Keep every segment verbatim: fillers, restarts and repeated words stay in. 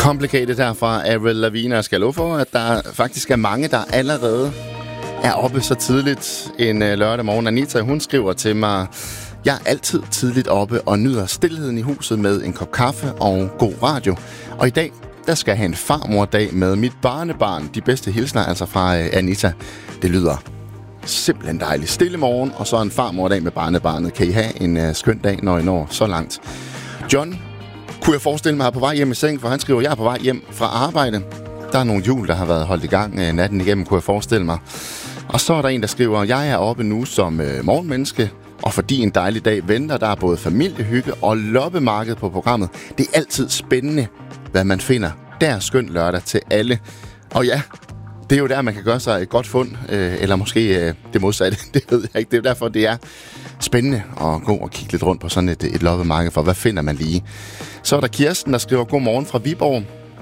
Complicated her fra Avril Lavigne. Jeg skal love for, at der faktisk er mange, der allerede er oppe så tidligt en lørdag morgen. Anita, hun skriver til mig: jeg er altid tidligt oppe og nyder stilheden i huset med en kop kaffe og god radio. Og i dag, der skal jeg have en farmordag med mit barnebarn. De bedste hilsner altså fra Anita. Det lyder simpelthen dejligt. Stille morgen, og så en farmordag med barnebarnet. Kan I have en uh, skøn dag, når I når så langt. John, kunne jeg forestille mig, at på vej hjem i seng, for han skriver, jeg er på vej hjem fra arbejde. Der er nogle jul, der har været holdt i gang uh, natten igennem, kunne jeg forestille mig. Og så er der en, der skriver, jeg er oppe nu som uh, morgenmenneske, og fordi en dejlig dag venter, der er både familiehygge og loppemarked på programmet. Det er altid spændende, hvad man finder. Der er skøn lørdag til alle. Og ja, det er jo der, man kan gøre sig et godt fund, øh, eller måske øh, det modsatte, det ved jeg ikke. Det er jo derfor, det er spændende at gå og kigge lidt rundt på sådan et, et loppemarked, for hvad finder man lige. Så er der Kirsten, der skriver, god morgen fra Viborg.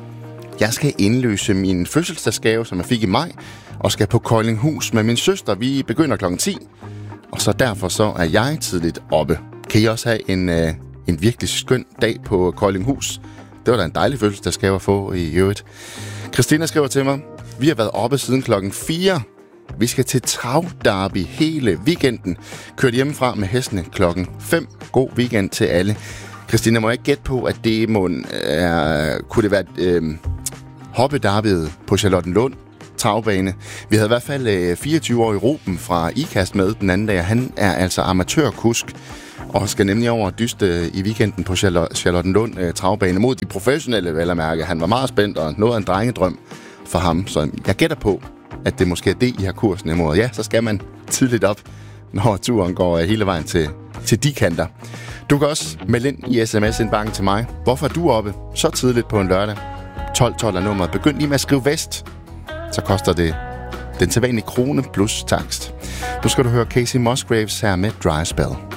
Jeg skal indløse min fødselsdagsgave, som jeg fik i maj, og skal på Koldinghus med min søster. Vi begynder klokken ti, og så derfor så er jeg tidligt oppe. Kan I også have en, øh, en virkelig skøn dag på Koldinghus? Det var da en dejlig fødselsdagsgave at få i øvrigt. Christina skriver til mig, vi har været oppe siden klokken fire. Vi skal til Travderby hele weekenden. Kørt hjemmefra med hestene klokken fem. God weekend til alle. Christina, må jeg ikke gætte på, at det må, er, kunne det være øh, hoppederbyet på Charlottenlund travbane. Vi havde i hvert fald øh, fireogtyve-årig Ruben fra IKAST med den anden dag. Han er altså amatørkusk og skal nemlig over at dyste i weekenden på Charlottenlund øh, travbane mod de professionelle, vel at mærke. Han var meget spændt og noget af en drengedrøm for ham, så jeg gætter på, at det måske er det, I har kursen imod. Ja, så skal man tidligt op, når turen går hele vejen til, til de kanter. Du kan også melde ind i sms-indbakken til mig. Hvorfor er du oppe så tidligt på en lørdag? tolv tolv er nummeret. Begynd lige med at skrive vest. Så koster det den sædvanlige krone plus takst. Nu skal du høre Casey Musgraves her med Dry Spell.